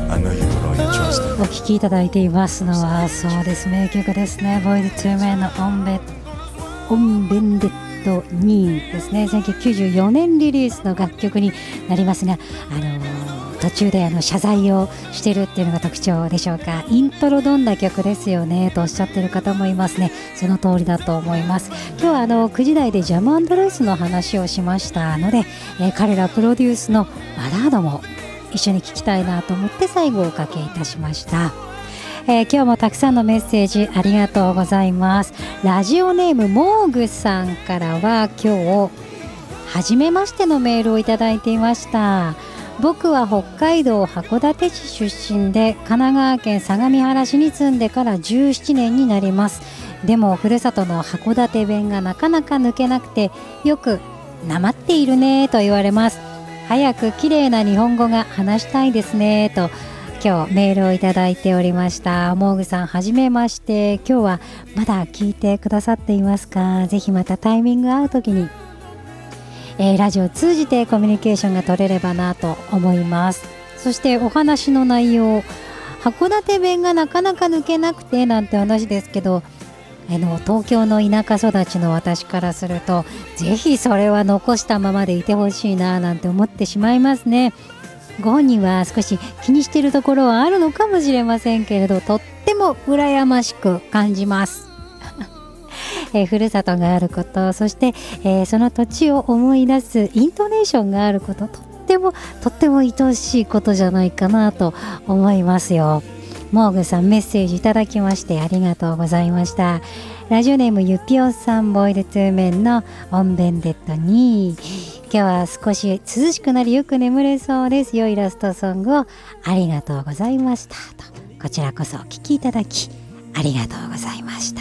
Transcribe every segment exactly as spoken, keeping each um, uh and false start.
お聴きいただいていますのは、そうです名曲ですね。ボーイズ・ツー・メンのオンベオンベンデッドにですね、せんきゅうひゃくきゅうじゅうよねんリリースの楽曲になりますが、あのー、途中であの謝罪をしてるっていうのが特徴でしょうか。イントロどんな曲ですよねとおっしゃってる方もいますね。その通りだと思います。今日はあのくじ台でジャム&ルースの話をしましたので、えー、彼らプロデュースのバラードも一緒に聴きたいなと思って最後おかけいたしました。えー、今日もたくさんのメッセージありがとうございます。ラジオネームモーグさんからは今日初めましてのメールをいただいていました。僕は北海道函館市出身で神奈川県相模原市に住んでからじゅうななねんになります。でもふるさとの函館弁がなかなか抜けなくて、よくなまっているねと言われます。早く綺麗な日本語が話したいですねと今日メールをいただいておりました。モーグさんはじめまして。今日はまだ聞いてくださっていますか？ぜひまたタイミング合う時に、えー、ラジオを通じてコミュニケーションが取れればなと思います。そしてお話の内容、函館弁がなかなか抜けなくてなんて話ですけど、あの東京の田舎育ちの私からすると、ぜひそれは残したままでいてほしいななんて思ってしまいますね。ご本人は少し気にしているところはあるのかもしれませんけれど、とっても羨ましく感じます。えー、ふるさとがあること、そして、えー、その土地を思い出すイントネーションがあること、とってもとっても愛おしいことじゃないかなと思いますよ。モーグさんメッセージいただきましてありがとうございました。ラジオネームゆぴおさん、ボーイルツーメンのオンベンデッドに、今日は少し涼しくなりよく眠れそうです。良いラストソングをありがとうございましたと、こちらこそお聞きいただきありがとうございました。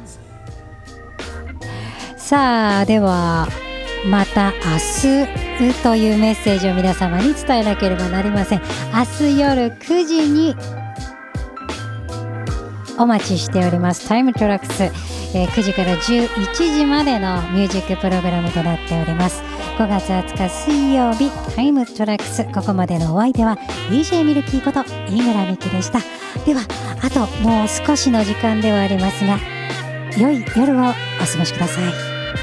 さあではまた明日というメッセージを皆様に伝えなければなりません。明日夜くじにお待ちしておりますタイムトラックス、えー、くじからじゅういちじまでのミュージックプログラムとなっております。ごがつはつか水曜日、タイムトラックス、ここまでのお相手は ディージェー ミルキーこと井村美希でした。ではあともう少しの時間ではありますが、良い夜をお過ごしください。